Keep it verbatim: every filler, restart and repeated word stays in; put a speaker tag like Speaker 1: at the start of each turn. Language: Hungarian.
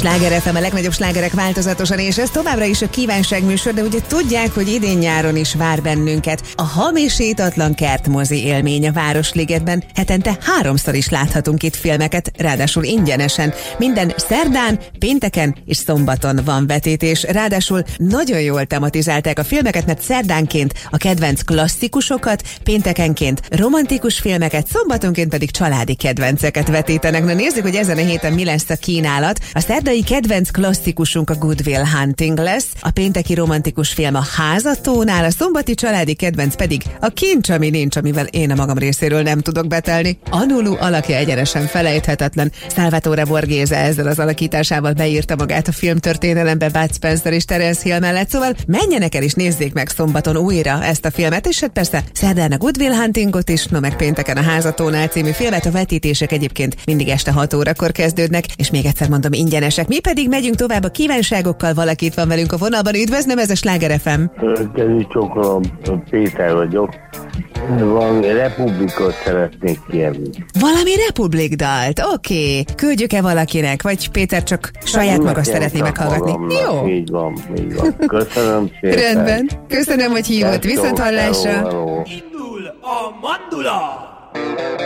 Speaker 1: Sláger ef em, a legnagyobb slágerek változatosan, és ez továbbra is a kívánságműsor, de ugye tudják, hogy idén-nyáron is vár bennünket a hamisítatlan kertmozi élmény a Városligetben. Hetente háromszor is láthatunk itt filmeket, ráadásul ingyenesen. Minden szerdán, pénteken és szombaton van vetítés. Ráadásul nagyon jól tematizálták a filmeket, mert szerdánként a kedvenc klasszikusokat, péntekenként romantikus filmeket, szombatonként pedig családi kedvenceket vetítenek. Na nézzük, hogy ezen a héten mi lesz a kínálat. A szerdai kedvenc klasszikusunk a Good Will Hunting lesz, a pénteki romantikus film a Házatónál, a szombati családi kedvenc pedig a Kincs, ami nincs, amivel én a magam részéről nem tudok betelni. Anulu alakja egyenesen felejthetetlen. Salvatore Borghese ezzel az alakításával beírta magát a filmtörténelembe Bud Spencer és Terence Hill mellett, szóval menjenek el és nézzék meg szombaton újra ezt a filmet, és hát persze szerdán a Good Will Huntingot is, no meg pénteken a Házatónál című filmet. A vetítések egyébként mindig este hat órakor kezdődnek, és még egyszer mondom, ingyenesek. Mi pedig megyünk tovább a kívánságokkal, valaki itt van velünk a vonalban. Üdvözlöm, ez a Sláger ef em.
Speaker 2: Kedves csokolom, Péter vagyok. Valami republikot szeretnék kérni.
Speaker 1: Valami republik dalt, oké. Okay. Küldjük-e valakinek, vagy Péter csak saját maga
Speaker 2: Nekem
Speaker 1: szeretné
Speaker 2: csak
Speaker 1: meghallgatni?
Speaker 2: magamnak.
Speaker 1: Jó.
Speaker 2: Így van, így van. Köszönöm szépen.
Speaker 1: Rendben. Köszönöm, hogy hívott.
Speaker 2: Sziasztok,
Speaker 1: Viszont hallásra.
Speaker 2: hello, hello.
Speaker 3: Indul a mandula!